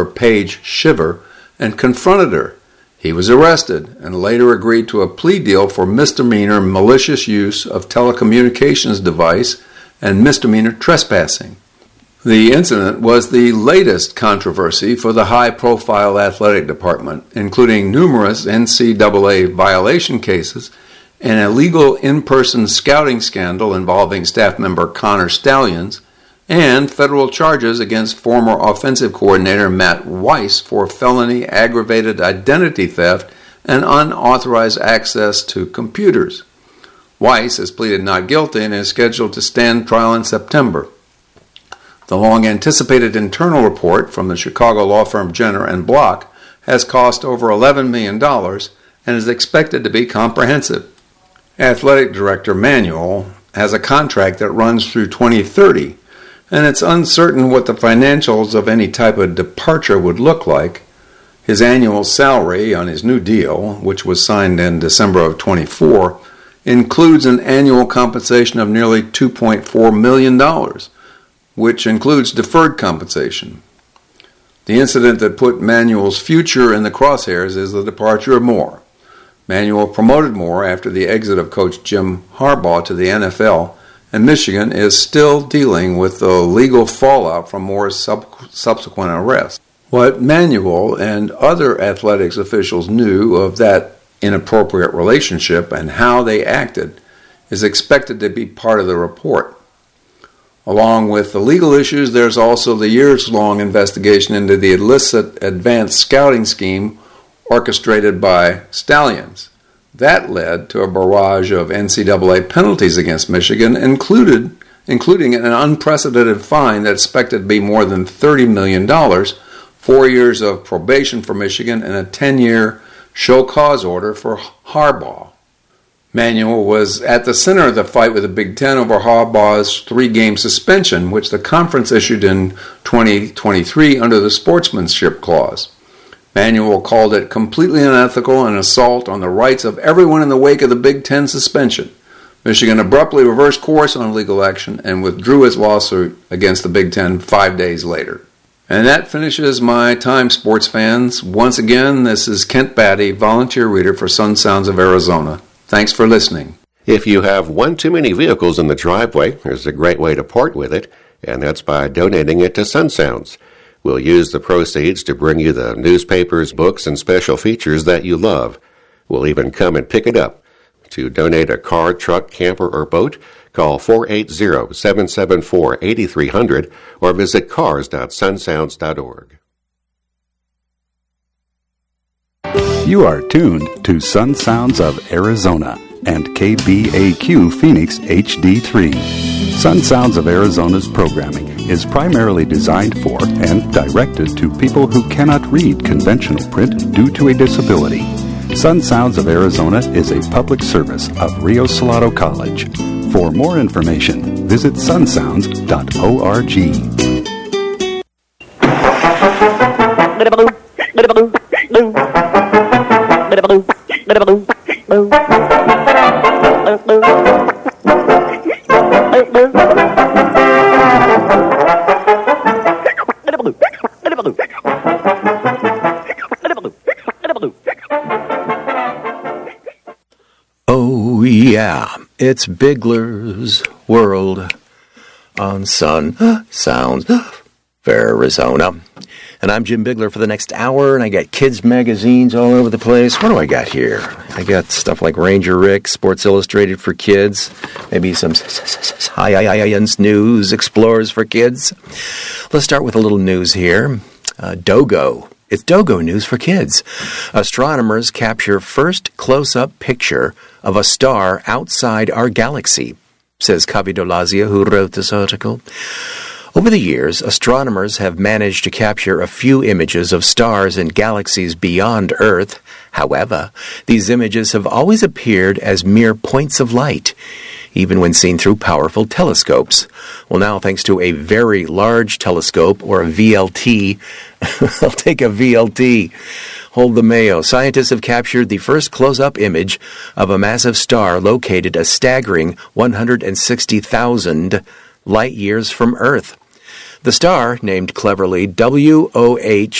member Paige Shiver and confronted her. He was arrested and later agreed to a plea deal for misdemeanor malicious use of telecommunications device and misdemeanor trespassing. The incident was the latest controversy for the high-profile athletic department, including numerous NCAA violation cases, an illegal in-person scouting scandal involving staff member Connor Stalions, and federal charges against former offensive coordinator Matt Weiss for felony aggravated identity theft and unauthorized access to computers. Weiss has pleaded not guilty and is scheduled to stand trial in September. The long-anticipated internal report from the Chicago law firm Jenner & Block has cost over $11 million and is expected to be comprehensive. Athletic Director Manuel has a contract that runs through 2030, and it's uncertain what the financials of any type of departure would look like. His annual salary on his new deal, which was signed in December of 24, includes an annual compensation of nearly $2.4 million, which includes deferred compensation. The incident that put Manuel's future in the crosshairs is the departure of Moore. Manuel promoted Moore after the exit of coach Jim Harbaugh to the NFL, and Michigan is still dealing with the legal fallout from Moore's subsequent arrest. What Manuel and other athletics officials knew of that inappropriate relationship and how they acted is expected to be part of the report. Along with the legal issues, there's also the years-long investigation into the illicit advanced scouting scheme orchestrated by Stalions. That led to a barrage of NCAA penalties against Michigan, including an unprecedented fine that's expected to be more than $30 million, 4 years of probation for Michigan, and a 10-year show cause order for Harbaugh. Manuel was at the center of the fight with the Big Ten over Harbaugh's 3-game suspension, which the conference issued in 2023 under the sportsmanship clause. Manuel called it completely unethical and an assault on the rights of everyone in the wake of the Big Ten suspension. Michigan abruptly reversed course on legal action and withdrew its lawsuit against the Big Ten 5 days later. And that finishes my time, sports fans. Once again, this is Kent Batty, volunteer reader for Sun Sounds of Arizona. Thanks for listening. If you have one too many vehicles in the driveway, there's a great way to part with it, and that's by donating it to Sun Sounds. We'll use the proceeds to bring you the newspapers, books, and special features that you love. We'll even come and pick it up. To donate a car, truck, camper, or boat, call 480-774-8300 or visit cars.sunsounds.org. You are tuned to Sun Sounds of Arizona and KBAQ Phoenix HD3. Sun Sounds of Arizona's programming is primarily designed for and directed to people who cannot read conventional print due to a disability. Sun Sounds of Arizona is a public service of Rio Salado College. For more information, visit sunsounds.org. Oh yeah, it's Bigler's World on Sun Sounds of Arizona. And I'm Jim Bigler for the next hour, and I got kids' magazines all over the place. What do I got here? I got stuff like Ranger Rick, Sports Illustrated for kids, maybe some science news, Explorers for kids. Let's start with a little news here. Dogo. It's Dogo news for kids. Astronomers capture first close-up picture of a star outside our galaxy, says Kavi Dolazia, who wrote this article. Over the years, astronomers have managed to capture a few images of stars and galaxies beyond Earth. However, these images have always appeared as mere points of light, even when seen through powerful telescopes. Well, now, thanks to a very large telescope, or a VLT, I'll take a VLT, hold the mayo, scientists have captured the first close-up image of a massive star located a staggering 160,000 light years from Earth. The star, named cleverly WOH